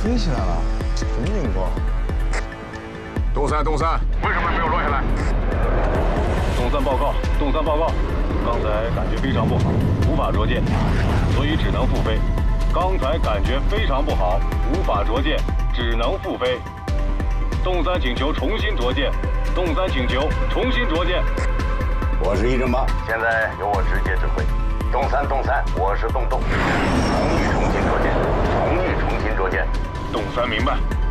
飞起来了，什么情况？ 洞三，为什么没有落下来？ 洞三报告，刚才感觉非常不好，无法着舰，所以只能复飞。刚才感觉非常不好，无法着舰，只能复飞。洞三请求重新着舰， 我是1正8，现在由我直接指挥。洞三，我是洞，同意重新着舰。 洞三明白。